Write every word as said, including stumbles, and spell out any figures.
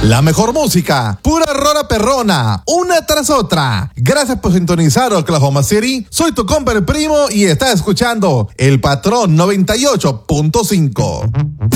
La mejor música, pura rola perrona, una tras otra. Gracias por sintonizar Oklahoma City. Soy tu compa el primo y estás escuchando El Patrón noventa y ocho punto cinco.